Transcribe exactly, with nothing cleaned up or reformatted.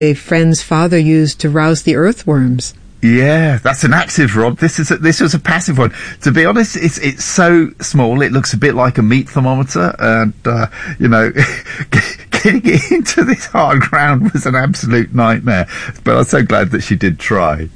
a friend's father used to rouse the earthworms. Yeah, that's an active rod. This is a, this was a passive one. To be honest, it's it's so small. It looks a bit like a meat thermometer, and uh, you know, getting it into this hard ground was an absolute nightmare. But I'm so glad that she did try.